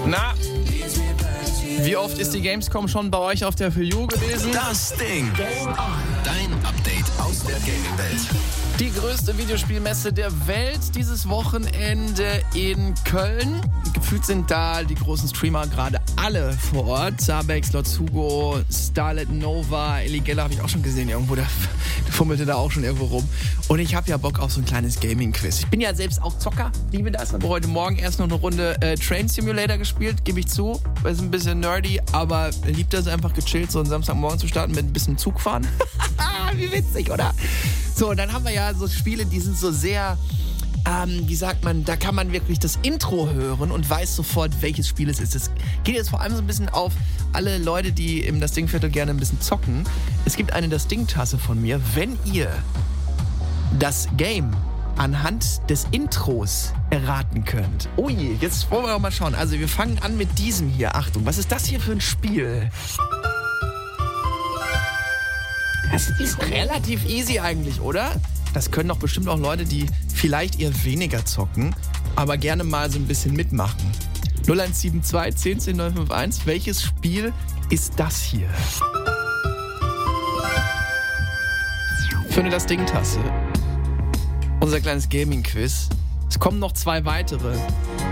Na, wie oft ist die Gamescom schon bei euch auf der For You gewesen? Das Ding. Dein Update aus der Gaming-Welt. Die größte Videospielmesse der Welt dieses Wochenende in Köln. Gefühlt sind da die großen Streamer gerade alle vor Ort. Zabex, Lotz Hugo, Starlet Nova, Ellie Geller habe ich auch schon gesehen irgendwo. Der fummelte da auch schon irgendwo rum. Und ich habe ja Bock auf so ein kleines Gaming-Quiz. Ich bin ja selbst auch Zocker, liebe das. Aber heute Morgen erst noch eine Runde Train Simulator gespielt, gebe ich zu. Ist ein bisschen nerdy, aber liebt das einfach gechillt, so einen Samstagmorgen zu starten mit ein bisschen Zug fahren. Wie witzig, oder? So, dann haben wir ja so Spiele, die sind so sehr, wie sagt man, da kann man wirklich das Intro hören und weiß sofort, welches Spiel es ist. Das geht jetzt vor allem so ein bisschen auf alle Leute, die im Das Ding-Viertel gerne ein bisschen zocken. Es gibt eine Das Ding-Tasse von mir. Wenn ihr das Game anhand des Intros erraten könnt. Oh je, jetzt wollen wir doch mal schauen. Also wir fangen an mit diesem hier. Achtung, was ist das hier für ein Spiel? Das ist relativ easy eigentlich, oder? Das können doch bestimmt auch Leute, die vielleicht eher weniger zocken, aber gerne mal so ein bisschen mitmachen. 0172 10 10 951. Welches Spiel ist das hier? Für eine Das Ding-Tasse. Unser kleines Gaming-Quiz. Es kommen noch 2 weitere.